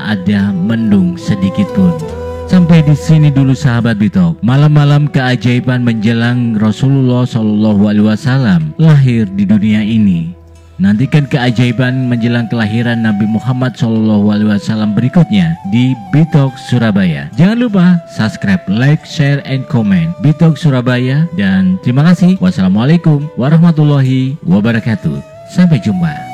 ada mendung sedikit pun. Sampai di sini dulu sahabat Bitok, malam-malam keajaiban menjelang Rasulullah SAW lahir di dunia ini. Nantikan keajaiban menjelang kelahiran Nabi Muhammad SAW berikutnya di Bitok Surabaya. Jangan lupa subscribe, like, share, and comment Bitok Surabaya. Dan terima kasih. Wassalamualaikum warahmatullahi wabarakatuh. Sampai jumpa.